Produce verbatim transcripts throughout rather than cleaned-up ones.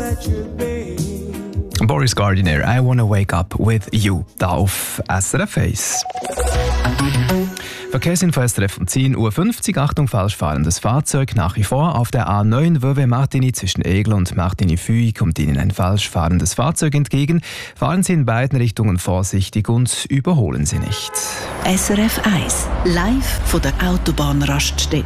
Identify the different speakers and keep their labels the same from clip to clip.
Speaker 1: Boris Gardiner, I Wanna Wake Up With You, da auf S R F eins. Verkehrsinfo S R F um zehn Uhr fünfzig. Achtung, falsch fahrendes Fahrzeug. Nach wie vor auf der A neun Vevey-Martigny zwischen Egl und Martigny-Fuy kommt Ihnen ein falsch fahrendes Fahrzeug entgegen. Fahren Sie in beiden Richtungen vorsichtig und überholen Sie nicht.
Speaker 2: S R F eins, live von der Autobahnraststätte.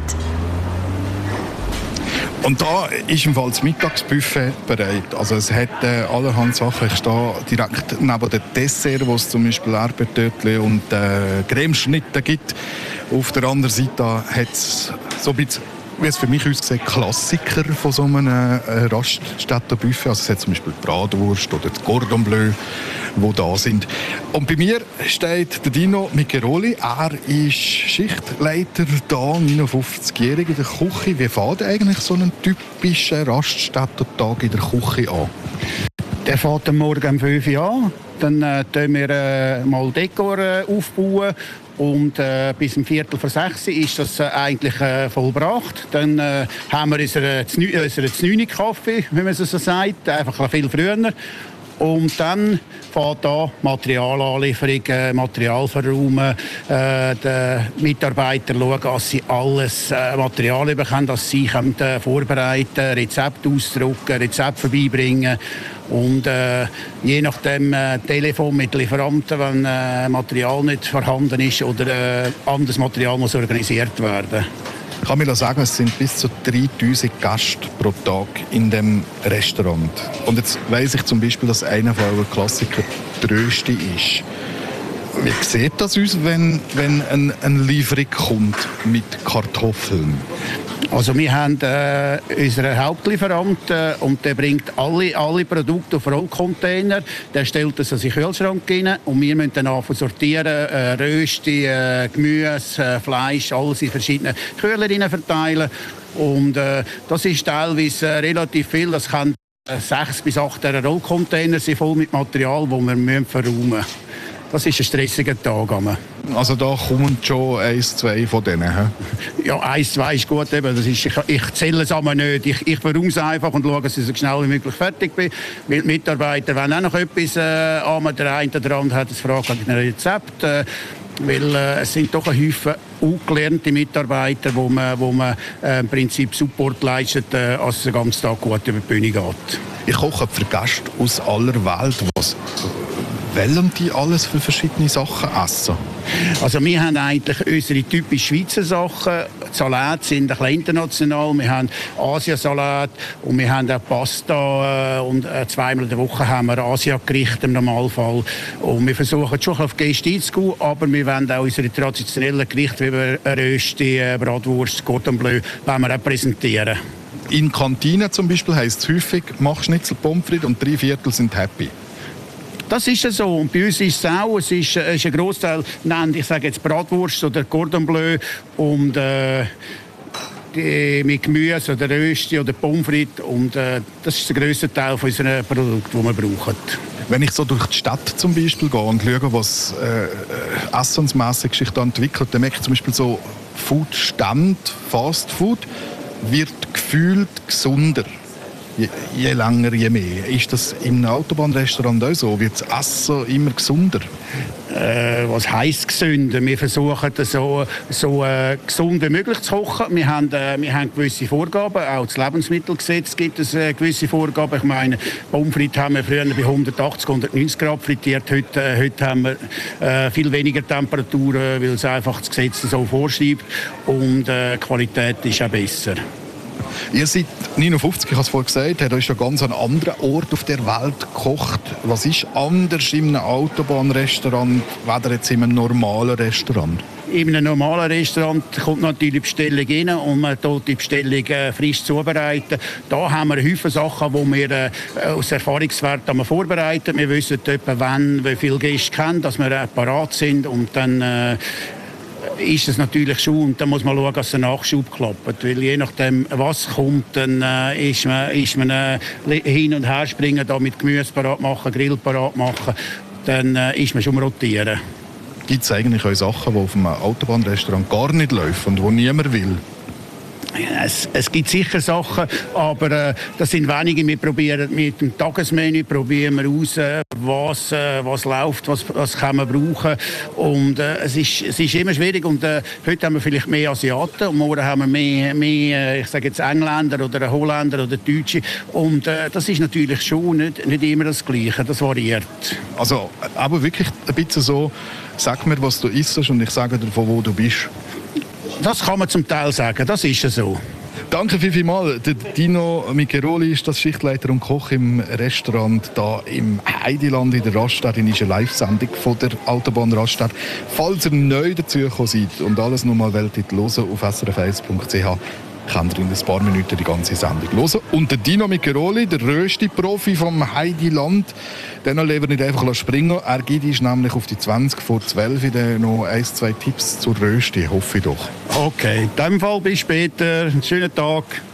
Speaker 3: Und da ist im Fall das Mittagsbuffet bereit. Also es hat äh, allerhand Sachen. Ich stehe direkt neben dem Dessert, wo es zum Beispiel Erdbeertörtchen und äh, Cremeschnitte gibt. Auf der anderen Seite hat es so ein bisschen, wie es für mich aussieht, Klassiker von so einem äh, Raststättenbuffet. Also es hat zum Beispiel die Bratwurst oder das Cordon Bleu, die da sind. Und bei mir steht der Dino Miccheroli. Er ist Schichtleiter da, neunundfünfzigjährig in der Küche. Wie fängt eigentlich so ein typischer Raststättentag in der Küche an?
Speaker 4: Der fängt am Morgen um fünf Uhr an. Dann äh, tun wir äh, mal Dekor äh, aufbauen. Und äh, bis um Viertel vor sechs ist das äh, eigentlich äh, vollbracht. Dann äh, haben wir unseren Znüni-Kaffee, wie man so sagt, einfach viel früher. Und dann fängt da Materialanlieferung, äh, Material verräumen, äh, die Mitarbeiter schauen, dass sie alles äh, Material bekommen, dass sie können, äh, vorbereiten, Rezept ausdrucken, Rezept vorbeibringen. Und äh, je nachdem äh, Telefon mit Lieferanten, wenn äh, Material nicht vorhanden ist oder äh, anderes Material muss organisiert werden.
Speaker 3: Ich kann mir sagen, es sind bis zu dreitausend Gäste pro Tag in dem Restaurant. Und jetzt weiss ich zum Beispiel, dass einer von euren Klassiker die Rösti ist. Wie sieht das aus, wenn, wenn ein, eine Lieferung kommt mit Kartoffeln?
Speaker 4: Also wir haben äh, unseren Hauptlieferanten äh, und der bringt alle, alle Produkte auf Rollcontainer. Der stellt das in den Kühlschrank rein und wir müssen dann anfangen sortieren, äh, Rösti, äh, Gemüse, äh, Fleisch, alles in verschiedene Kühler verteilen. Und äh, das ist teilweise äh, relativ viel. Das kann äh, sechs bis acht Rollcontainer sind voll mit Material, das wir müssen verräumen müssen. Das ist ein stressiger Tag.
Speaker 3: Also da kommen schon eins, zwei von denen? He?
Speaker 4: Ja, eins, zwei ist gut. Eben. Das ist, ich, ich zähle es aber nicht. Ich, ich verräume es einfach und schaue, dass ich so schnell wie möglich fertig bin. Weil die Mitarbeiter wollen auch noch etwas äh, an. Der eine oder andere hat ein Frage nach einem Rezept. Äh, weil äh, es sind doch ein Haufen ungelernte Mitarbeiter, wo man, wo man äh, im Prinzip Support leistet, äh, als es den ganzen Tag gut über die Bühne geht.
Speaker 3: Ich koche für Gäste aus aller Welt. Was wollen die alles für verschiedene Sachen essen?
Speaker 4: Also wir haben eigentlich unsere typisch Schweizer Sachen. Die Salate sind ein bisschen international. Wir haben Asiasalat und wir haben auch Pasta. Und zweimal in der Woche haben wir Asiagerichte im Normalfall. Und wir versuchen schon auf Gäste einzugehen, aber wir wollen auch unsere traditionellen Gerichte wie Rösti, Bratwurst, Cordon Bleu, wollen wir auch präsentieren.
Speaker 3: In Kantinen zum Beispiel heisst es häufig, mach Schnitzel Pommes frites und drei Viertel sind happy.
Speaker 4: Das ist so. Und bei uns ist es auch. Es ist, äh, ist ein Grossteil, nennt, ich sage jetzt Bratwurst oder Cordon Bleu und äh, die, mit Gemüse oder Rösti oder Pommes frites. Und äh, das ist der grösste Teil von unseren Produkten, die wir brauchen.
Speaker 3: Wenn ich so durch die Stadt zum Beispiel gehe und schaue, was äh, essensmässig sich da entwickelt, dann merke ich zum Beispiel so Food-Stand, Fast Food, wird gefühlt gesunder. Je, je länger, je mehr. Ist das im Autobahnrestaurant auch so? Wird das Essen immer gesunder?
Speaker 4: Äh, was heisst gesünder? Wir versuchen, so, so äh, gesund wie möglich zu kochen. Wir haben, äh, wir haben gewisse Vorgaben. Auch das Lebensmittelgesetz gibt es äh, gewisse Vorgaben. Ich meine, Pommes frites haben wir früher bei hundertachtzig, hundertneunzig Grad frittiert. Heute, äh, heute haben wir äh, viel weniger Temperaturen, weil es einfach das Gesetz so vorschreibt. Und äh, die Qualität ist auch besser.
Speaker 3: Ihr seid neunundfünfzig, ich habe es vorhin gesagt, ihr habt ja ganz an einem anderen Ort auf der Welt gekocht. Was ist anders in einem Autobahnrestaurant, weder jetzt in einem normalen Restaurant?
Speaker 4: In einem normalen Restaurant kommt natürlich die Bestellung rein und man tut die Bestellung äh, frisch zubereiten. Da haben wir Haufen Sachen, die wir äh, aus Erfahrungswerten vorbereiten. Wir wissen etwa, wann, wie viele Gäste kennen, dass wir äh, parat sind und dann äh, ist es natürlich schon, und dann muss man schauen, dass der Nachschub klappt. Weil je nachdem, was kommt, dann äh, ist man, ist man äh, hin und her springen, da mit Gemüse parat machen, Grill parat machen, dann äh, ist man schon rotieren.
Speaker 3: Gibt es eigentlich auch Sachen, die auf einem Autobahnrestaurant gar nicht laufen und die niemand will?
Speaker 4: Es, es gibt sicher Sachen, aber äh, das sind wenige. Wir probieren mit dem Tagesmenü probieren wir raus, was, äh, was läuft, was, was kann man brauchen. Und äh, es, ist, es ist immer schwierig. Und äh, heute haben wir vielleicht mehr Asiaten und morgen haben wir mehr, mehr ich sage jetzt Engländer oder Holländer oder Deutsche. Und äh, das ist natürlich schon nicht, nicht immer das Gleiche. Das variiert.
Speaker 3: Also, aber wirklich ein bisschen so, sag mir, was du isst und ich sage dir, von wo du bist.
Speaker 4: Das kann man zum Teil sagen, das ist so.
Speaker 3: Danke vielmals. Der Dino Miccheroli ist das Schichtleiter und Koch im Restaurant da im Heidiland in der Raststadt. Das ist eine Live-Sendung von der Autobahn Raststadt. Falls ihr neu dazugekommen seid und alles nochmal hören wollt, auf s r f eins punkt c h könnt ihr in ein paar Minuten die ganze Sendung hören. Und der Dino Miccheroli, der Rösti-Profi vom Heidiland, den lassen wir nicht einfach springen. Er gibt uns nämlich auf die zwanzig vor zwölf noch ein, zwei Tipps zur Rösti, hoffe ich doch.
Speaker 4: Okay, in dem Fall bis später. Einen schönen Tag.